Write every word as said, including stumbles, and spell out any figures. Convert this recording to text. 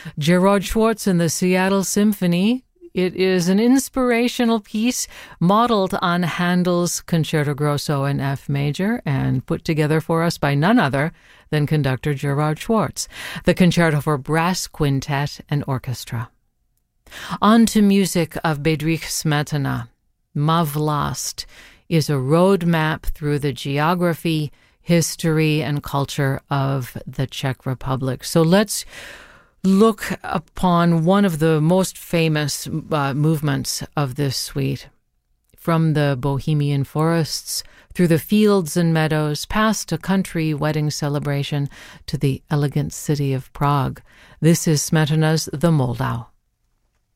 Gerard Schwartz and the Seattle Symphony. It is an inspirational piece modeled on Handel's Concerto Grosso in F major and put together for us by none other than conductor Gerard Schwartz, the concerto for brass quintet and orchestra. On to music of Bedřich Smetana. Ma Vlast is a roadmap through the geography, history, and culture of the Czech Republic. So let's look upon one of the most famous uh, movements of this suite. From the Bohemian forests, through the fields and meadows, past a country wedding celebration to the elegant city of Prague. This is Smetana's The Moldau.